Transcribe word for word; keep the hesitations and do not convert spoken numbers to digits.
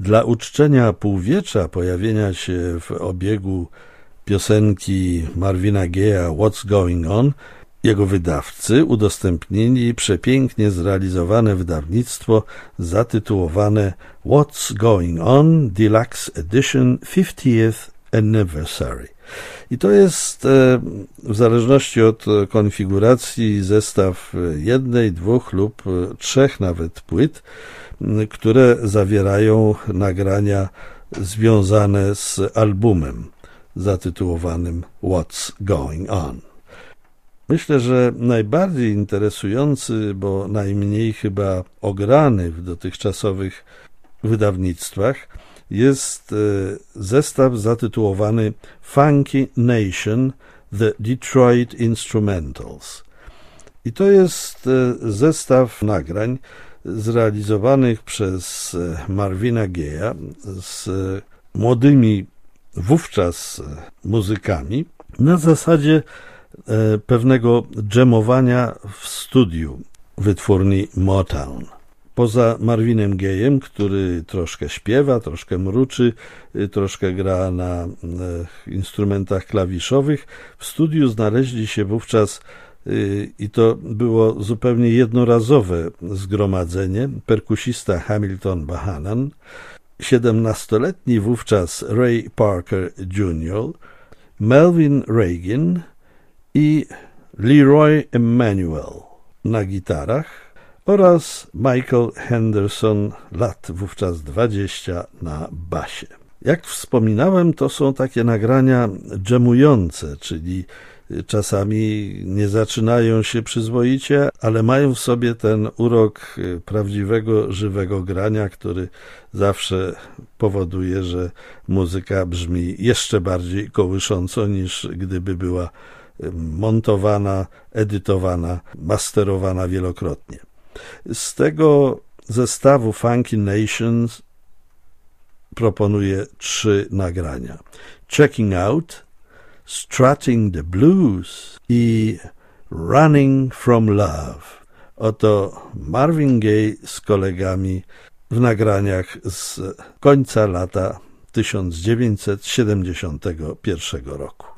Dla uczczenia półwiecza pojawienia się w obiegu piosenki Marvina Gaye'a What's Going On jego wydawcy udostępnili przepięknie zrealizowane wydawnictwo zatytułowane What's Going On Deluxe Edition fiftieth Anniversary. I to jest w zależności od konfiguracji zestaw jednej, dwóch lub trzech nawet płyt, które zawierają nagrania związane z albumem zatytułowanym What's Going On. Myślę, że najbardziej interesujący, bo najmniej chyba ograny w dotychczasowych wydawnictwach jest zestaw zatytułowany Funky Nation – The Detroit Instrumentals. I to jest zestaw nagrań zrealizowanych przez Marvina Gaye'a z młodymi wówczas muzykami na zasadzie pewnego dżemowania w studiu wytwórni Motown. Poza Marvinem Gaye'em, który troszkę śpiewa, troszkę mruczy, troszkę gra na instrumentach klawiszowych, w studiu znaleźli się wówczas, i to było zupełnie jednorazowe zgromadzenie, perkusista Hamilton Bohannon, siedemnastoletni wówczas Ray Parker junior, Melvin Reagan i Leroy Emanuel na gitarach oraz Michael Henderson, lat wówczas dwadzieścia, na basie. Jak wspominałem, to są takie nagrania dżemujące, czyli czasami nie zaczynają się przyzwoicie, ale mają w sobie ten urok prawdziwego, żywego grania, który zawsze powoduje, że muzyka brzmi jeszcze bardziej kołysząco, niż gdyby była montowana, edytowana, masterowana wielokrotnie. Z tego zestawu Funky Nations proponuję trzy nagrania. Checking Out, Strutting the Blues i Running from Love. Oto Marvin Gaye z kolegami w nagraniach z końca lata tysiąc dziewięćset siedemdziesiątego pierwszego roku.